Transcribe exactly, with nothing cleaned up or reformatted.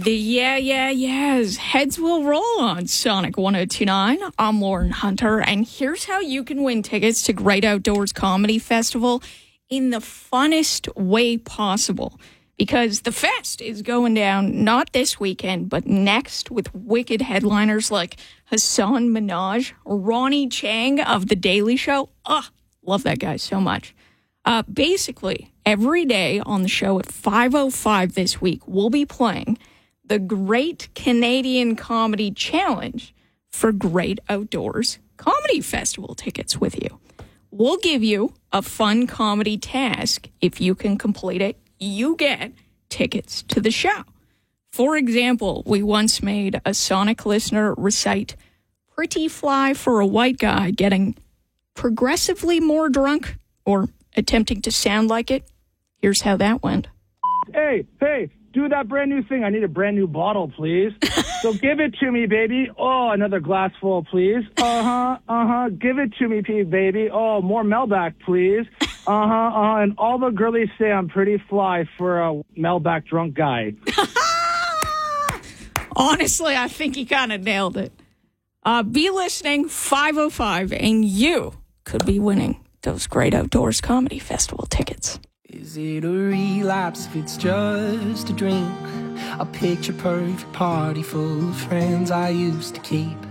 The Yeah, Yeah, Yeahs. Heads will roll on Sonic one oh two point nine. I'm Lauren Hunter, and here's how you can win tickets to Great Outdoors Comedy Festival in the funnest way possible. Because the fest is going down not this weekend, but next with wicked headliners like Hassan Minaj, Ronnie Chang of The Daily Show. Ah, love that guy so much. Uh, basically, every day on the show at five oh five this week, we'll be playing the Great Canadian Comedy Challenge for Great Outdoors Comedy Festival tickets with you. We'll give you a fun comedy task. If you can complete it, you get tickets to the show. For example, we once made a Sonic listener recite Pretty Fly for a White Guy getting progressively more drunk or attempting to sound like it. Here's how that went. Hey, hey, do that brand new thing. I need a brand new bottle, please. So give it to me, baby. Oh, another glass full, please. Uh-huh, uh-huh. Give it to me, baby. Oh, more Melback, please. Uh-huh, uh-huh. And all the girlies say I'm pretty fly for a Melback drunk guy. Honestly, I think he kind of nailed it. Uh, be listening, five oh five, and you could be winning those Great Outdoors Comedy Festival tickets. Is it a relapse if it's just a dream? A picture perfect party full of friends I used to keep.